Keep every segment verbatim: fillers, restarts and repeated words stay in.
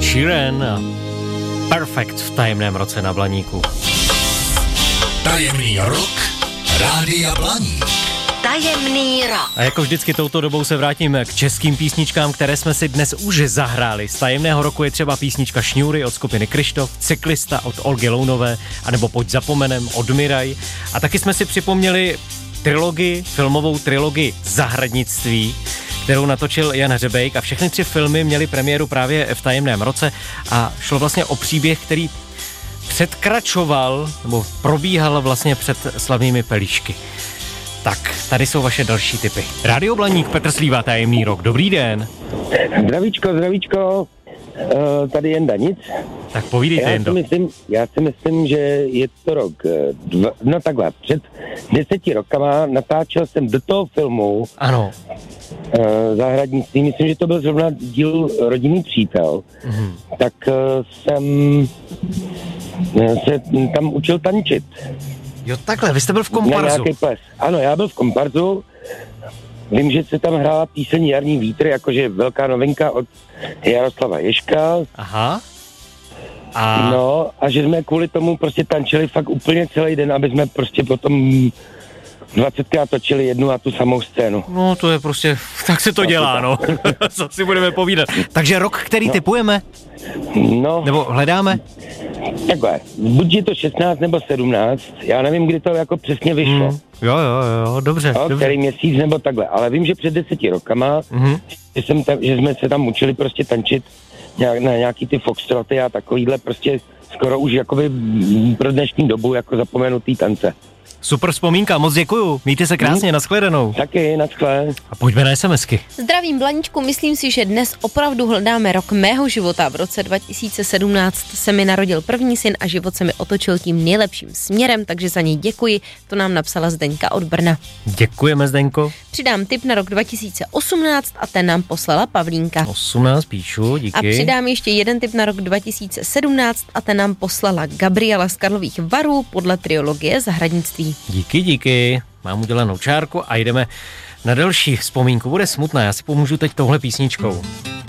Sheeran a Perfect v tajemném roce na Blaníku. Tajemný rok Rádia Blaník. Tajemný rok. A jako vždycky touto dobou se vrátím k českým písničkám, které jsme si dnes už zahráli. Z tajemného roku je třeba písnička Šňůry od skupiny Kryštof, Cyklista od Olgy Lounové, anebo Pojď zapomenem od Miraj. A taky jsme si připomněli trilogii, filmovou trilogii Zahradnictví, kterou natočil Jan Hřebejk, a všechny tři filmy měly premiéru právě v tajemném roce a šlo vlastně o příběh, který předkračoval nebo probíhal vlastně před slavnými pelíšky. Tak, tady jsou vaše další tipy. Rádio Blaník, Petr Slíva, tajemný rok. Dobrý den. Zdravíčko, zdravíčko, uh, tady Jenda nic. Tak povídejte, já Jendo. Si myslím, já si myslím, že je to rok, dva, no takhle, před deseti rokama natáčel jsem do toho filmu Ano. Uh, Zahradnictví, myslím, že to byl zrovna díl Rodinný přítel, mm-hmm. tak uh, jsem uh, se tam učil tančit. Jo, takhle, vy jste byl v Na komparzu. nějaký ples. Ano, já byl v komparzu. Vím, že se tam hrála píseň Jarní vítr, jakože velká novinka od Jaroslava Ježka. Aha. A... No, a že jsme kvůli tomu prostě tančili fakt úplně celý den, aby jsme prostě potom dvacetkrát točili jednu a tu samou scénu. No, to je prostě, tak se to dělá, no. Co si budeme povídat. Takže rok, který no. tipujeme? No. Nebo hledáme? Takhle, buď je to šestnáct nebo sedmnáct, já nevím, kdy to jako přesně vyšlo. Mm. Jo, jo, jo, dobře, no, dobře. Který měsíc nebo takhle, ale vím, že před deseti rokama, mm-hmm. že, jsem tam, že jsme se tam učili prostě tančit nějak, na nějaký ty foxtroty a takovýhle prostě skoro už jakoby pro dnešní dobu jako zapomenutý tance. Super vzpomínka, moc děkuju. Mějte se krásně, hmm. nashledanou. Taky, naschle. A pojďme na SMSky. Zdravím Blaníčku, myslím si, že dnes opravdu hledáme rok mého života. V roce dva tisíce sedmnáct se mi narodil první syn a život se mi otočil tím nejlepším směrem, takže za něj děkuji. To nám napsala Zdeňka od Brna. Děkujeme, Zdeňko. Přidám tip na rok dva tisíce osmnáct a ten nám poslala Pavlínka. osmnáct píšu, díky. A přidám ještě jeden tip na rok dva tisíce sedmnáct a ten nám poslala Gabriela z Karlových Varů podle trilogie Zahradnictví. Díky, díky. Mám udělanou čárku a jdeme na další vzpomínku. Bude smutná, já si pomůžu teď touhle písničkou.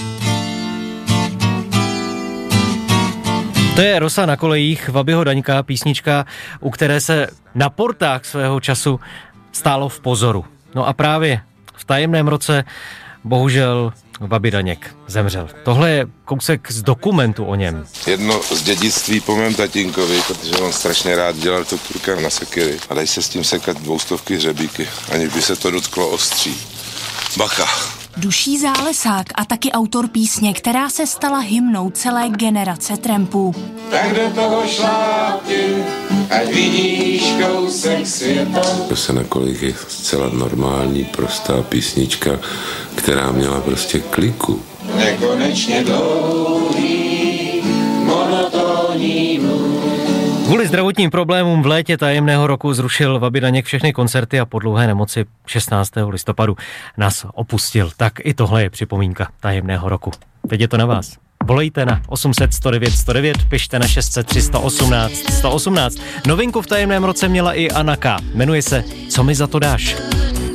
To je Rosa na kolejích Vabyho Daňka, písnička, u které se na portách svého času stálo v pozoru. No a právě v tajemném roce bohužel Vaby Daněk zemřel. Tohle je kousek z dokumentu o něm. Jedno z dědictví po mém tatínkovi, protože on strašně rád dělal to turka na sekyry a dají se s tím sekat dvoustovky hřebíky, aniž by se to dotklo ostří. Bacha. Duší zálesák a taky autor písně, která se stala hymnou celé generace trampů. Tak do toho šlápni, ať vidíš kousek světa. Rosa na kolejích je zcela normální, prostá písnička, která měla prostě kliku. Nekonečně dlouhý, monotónní mluv. Kvůli zdravotním problémům v létě tajemného roku zrušil Vaby Daněk všechny koncerty a po dlouhé nemoci šestnáctého listopadu nás opustil. Tak i tohle je připomínka tajemného roku. Teď je to na vás. Volejte na osm set sto devět sto devět, pište na šest set tři sto osmnáct sto osmnáct. Novinku v tajemném roce měla i Anna K. Jmenuje se Co mi za to dáš?